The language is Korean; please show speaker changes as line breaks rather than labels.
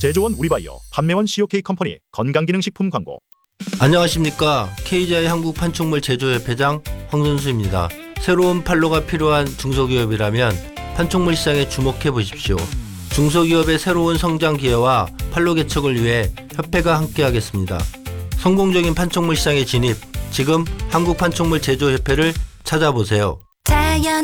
제조원 우리바이오, 판매원 COK 컴퍼니 건강기능식품 광고.
안녕하십니까. KGI 한국판촉물 제조협회장 황선수입니다. 새로운 판로가 필요한 중소기업이라면 판촉물 시장에 주목해 보십시오. 중소기업의 새로운 성장 기회와 판로 개척을 위해 협회가 함께하겠습니다. 성공적인 판촉물 시장에 진입, 지금 한국판촉물 제조협회를 찾아보세요.
자연